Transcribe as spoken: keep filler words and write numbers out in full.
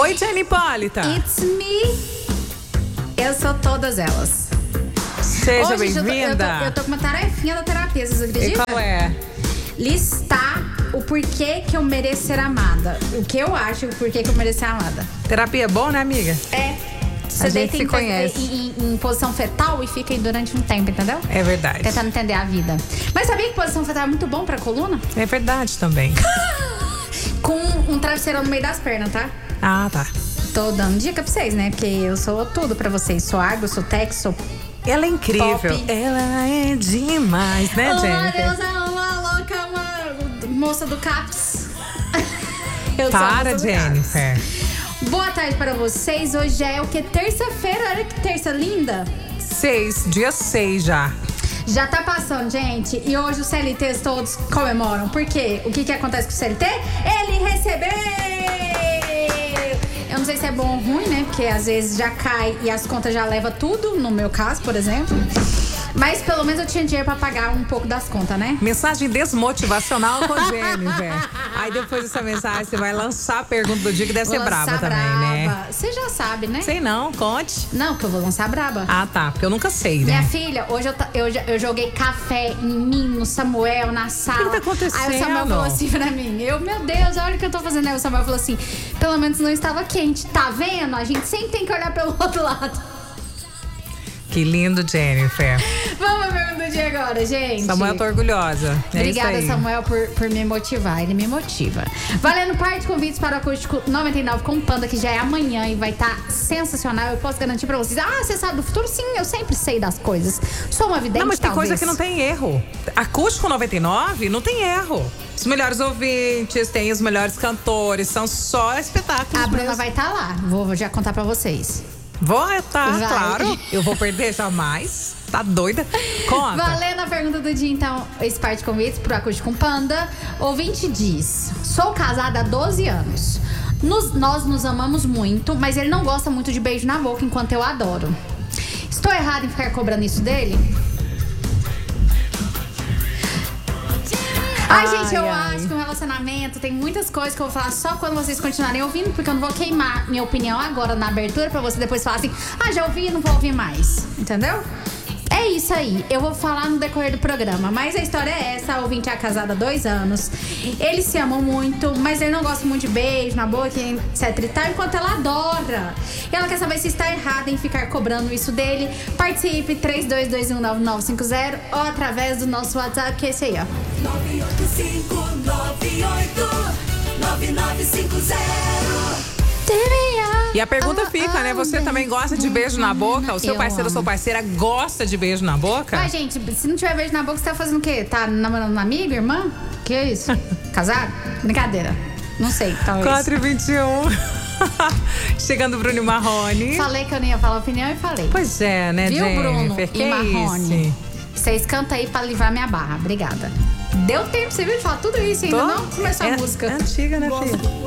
Oi, Jenny Hipólita. It's me. Eu sou todas elas. Seja bem-vinda. Eu, eu, eu tô com uma tarefinha da terapia, vocês acreditam? E qual é? Listar o porquê que eu mereço ser amada. O que eu acho, o porquê que eu mereço ser amada. Terapia é bom, né, amiga? É. Você a gente deita se em, conhece. Em, em, em posição fetal e fica aí durante um tempo, entendeu? É verdade. Tentando entender a vida. Mas sabia que posição fetal é muito bom pra coluna? É verdade também. Com um travesseirão no meio das pernas, tá? Ah, tá. Tô dando dica pra vocês, né? Porque eu sou tudo pra vocês. Sou água, sou tech, sou Ela é incrível. Pop. Ela é demais, né, oh, Jennifer? Deus, é uma louca, uma moça do CAPS. Eu Para, sou Jennifer. Boa tarde para vocês. Hoje já é o que? Terça-feira. Olha que terça linda. Seis, dia seis já. Já tá passando, gente. E hoje os C L Ts todos comemoram. Por quê? O que que acontece com o C L T? Ele recebeu! Eu não sei se é bom ou ruim, né? Porque às vezes já cai e as contas já levam tudo. No meu caso, por exemplo. Mas pelo menos eu tinha dinheiro pra pagar um pouco das contas, né? Mensagem desmotivacional com a Jennifer. Aí depois dessa mensagem você vai lançar a pergunta do dia, que deve Vou ser braba braba. também, né? Você já sabe, né? Sei não, conte. Não, que eu vou lançar braba. Ah, tá, porque eu nunca sei, né? Minha filha, hoje eu, eu, eu joguei café em mim, no Samuel, na sala. O que, que tá acontecendo? Aí o Samuel falou assim pra mim, eu, meu Deus, olha o que eu tô fazendo. Aí o Samuel falou assim, pelo menos não estava quente. Tá vendo? A gente sempre tem que olhar pelo outro lado. Que lindo, Jennifer. Vamos ver o do dia agora, gente. Samuel, tô orgulhosa. É Obrigada, isso aí. Samuel, por, por me motivar. Ele me motiva. Valendo par de convites para o Acústico noventa e nove com Panda, que já é amanhã e vai estar tá sensacional. Eu posso garantir pra vocês. Ah, você sabe do futuro? Sim, eu sempre sei das coisas. Sou uma vidente, Não, mas tem talvez. coisa que não tem erro. Acústico noventa e nove não tem erro. Os melhores ouvintes, tem os melhores cantores, são só espetáculos. A Bruna mesmo. vai estar tá lá. Vou já contar pra vocês. Vou estar, Vai. claro. Eu vou perder jamais. Tá doida? Conta. Valendo a pergunta do dia, então, esse par de convites pro Acústico com Panda. Ouvinte diz: sou casada há doze anos. Nos, nós nos amamos muito, mas ele não gosta muito de beijo na boca, enquanto eu adoro. Estou errada em ficar cobrando isso dele? Ai, Ai, gente, eu ai. acho que um relacionamento tem muitas coisas que eu vou falar só quando vocês continuarem ouvindo, porque eu não vou queimar minha opinião agora na abertura pra você depois falar assim, ah, já ouvi e não vou ouvir mais. Entendeu? É isso aí, eu vou falar no decorrer do programa. Mas a história é essa, a ouvinte é casada há dois anos. Eles se amam muito, mas ele não gosta muito de beijo na boca, etc e tal, enquanto ela adora. E ela quer saber se está errada em ficar cobrando isso dele. Participe três dois dois um nove nove cinco zero ou através do nosso WhatsApp, que é esse aí, ó. nove oito cinco nove oito nove nove cinco zero. E a pergunta fica, né? Você também gosta de beijo na boca? O seu Eu parceiro ou sua amo. parceira gosta de beijo na boca? Mas, gente, se não tiver beijo na boca, você tá fazendo o quê? Tá namorando uma amiga, irmã? Que é isso? Casado? Brincadeira. Não sei, talvez. quatro e vinte e um. Chegando Bruno e Marrone. Falei que eu não ia falar opinião e falei. Pois é, né, Viu, Jennifer? Bruno Que e Marrone? isso? Vocês cantam aí pra livrar minha barra. Obrigada. Deu tempo, você viu de falar tudo isso e ainda Tô- não começou é, a música. É antiga, né, filha?